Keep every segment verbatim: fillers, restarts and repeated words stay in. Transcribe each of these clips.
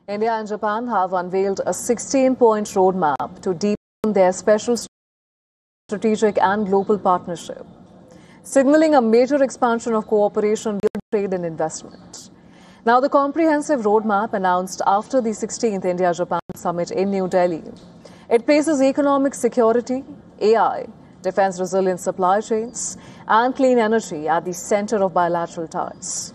India and Japan have unveiled a sixteen-point roadmap to deepen their special strategic and global partnership, signaling a major expansion of cooperation beyond trade and investment. Now, the comprehensive roadmap announced after the sixteenth India-Japan Summit in New Delhi, it places economic security, A I, defense resilient supply chains, and clean energy at the center of bilateral ties.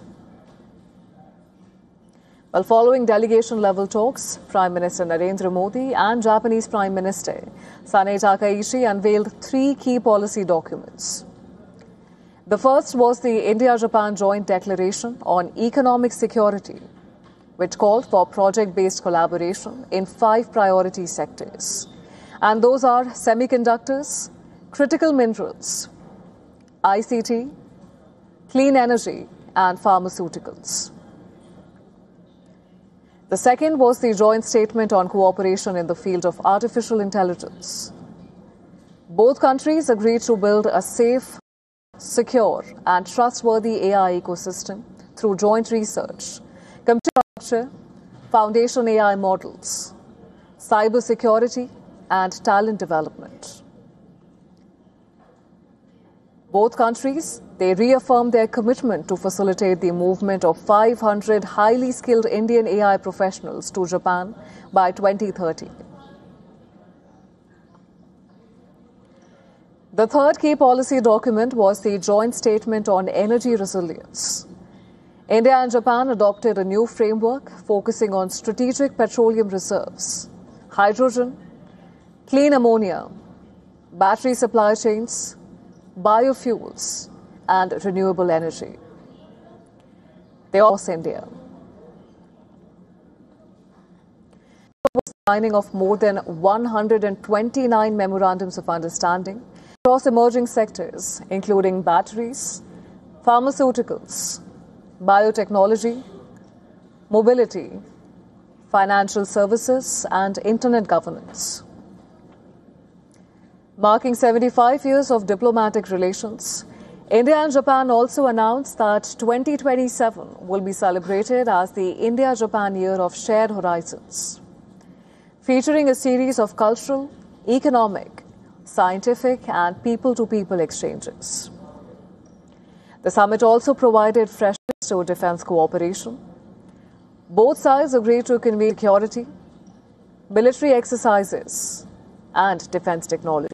While following delegation-level talks, Prime Minister Narendra Modi and Japanese Prime Minister Sanae Takaichi unveiled three key policy documents. The first was the India-Japan Joint Declaration on Economic Security, which called for project-based collaboration in five priority sectors. And those are semiconductors, critical minerals, I C T, clean energy, and pharmaceuticals. The second was the joint statement on cooperation in the field of artificial intelligence. Both countries agreed to build a safe, secure, and trustworthy A I ecosystem through joint research, computer structure, foundation A I models, cybersecurity, and talent development. Both countries, they reaffirmed their commitment to facilitate the movement of five hundred highly skilled Indian A I professionals to Japan by twenty thirty. The third key policy document was the joint statement on energy resilience. India and Japan adopted a new framework focusing on strategic petroleum reserves, hydrogen, clean ammonia, battery supply chains, biofuels, and renewable energy. They also India. The signing of more than one hundred twenty-nine memorandums of understanding across emerging sectors, including batteries, pharmaceuticals, biotechnology, mobility, financial services, and internet governance. Marking seventy-five years of diplomatic relations, India and Japan also announced that twenty twenty-seven will be celebrated as the India-Japan Year of Shared Horizons, featuring a series of cultural, economic, scientific, and people-to-people exchanges. The summit also provided fresh to defense cooperation. Both sides agreed to convene security, military exercises, and defense technology.